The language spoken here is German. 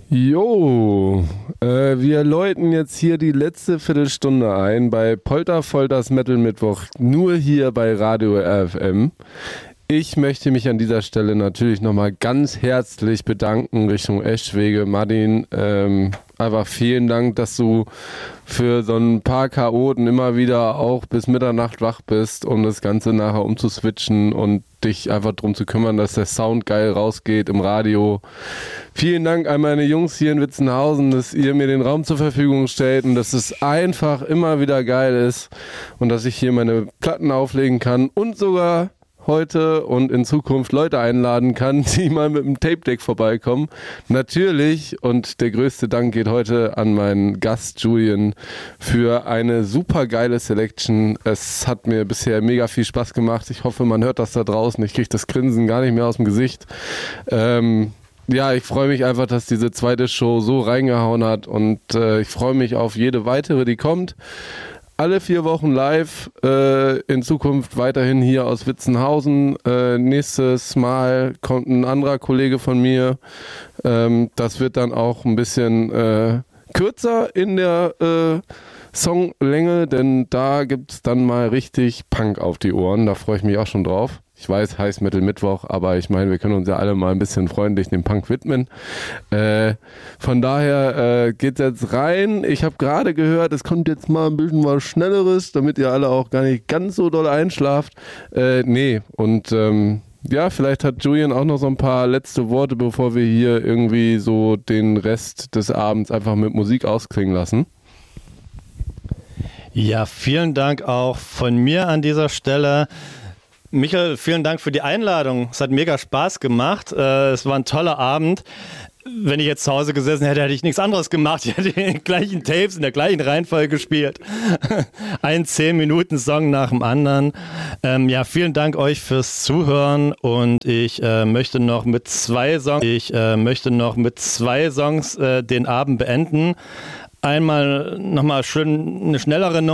Jo, wir läuten jetzt hier die letzte Viertelstunde ein bei Polterfolters Metal Mittwoch, nur hier bei Radio RFM. Ich möchte mich an dieser Stelle natürlich nochmal ganz herzlich bedanken Richtung Eschwege. Martin, einfach vielen Dank, dass du für so ein paar Chaoten immer wieder auch bis Mitternacht wach bist, um das Ganze nachher umzuswitchen und dich einfach darum zu kümmern, dass der Sound geil rausgeht im Radio. Vielen Dank an meine Jungs hier in Witzenhausen, dass ihr mir den Raum zur Verfügung stellt und dass es einfach immer wieder geil ist und dass ich hier meine Platten auflegen kann und sogar heute und in Zukunft Leute einladen kann, die mal mit dem Tape-Deck vorbeikommen. Natürlich, und der größte Dank geht heute an meinen Gast Julian für eine super geile Selection. Es hat mir bisher mega viel Spaß gemacht. Ich hoffe, man hört das da draußen. Ich kriege das Grinsen gar nicht mehr aus dem Gesicht. Ja, ich freue mich einfach, dass diese zweite Show so reingehauen hat und ich freue mich auf jede weitere, die kommt. Alle 4 Wochen live, in Zukunft weiterhin hier aus Witzenhausen. Nächstes Mal kommt ein anderer Kollege von mir. Das wird dann auch ein bisschen kürzer in der Songlänge, denn da gibt es dann mal richtig Punk auf die Ohren. Da freue ich mich auch schon drauf. Ich weiß, heißt Metal Mittwoch, aber ich meine, wir können uns ja alle mal ein bisschen freundlich dem Punk widmen. Von daher geht's jetzt rein. Ich habe gerade gehört, es kommt jetzt mal ein bisschen was Schnelleres, damit ihr alle auch gar nicht ganz so doll einschlaft. Ja, vielleicht hat Julian auch noch so ein paar letzte Worte, bevor wir hier irgendwie so den Rest des Abends einfach mit Musik ausklingen lassen. Ja, vielen Dank auch von mir an dieser Stelle. Michael, vielen Dank für die Einladung. Es hat mega Spaß gemacht. Es war ein toller Abend. Wenn ich jetzt zu Hause gesessen hätte, hätte ich nichts anderes gemacht. Ich hätte den gleichen Tapes in der gleichen Reihenfolge gespielt. Ein 10-Minuten-Song nach dem anderen. Ja, vielen Dank euch fürs Zuhören und ich möchte noch mit 2 Songs den Abend beenden. Einmal nochmal schön eine schnellere Nummer.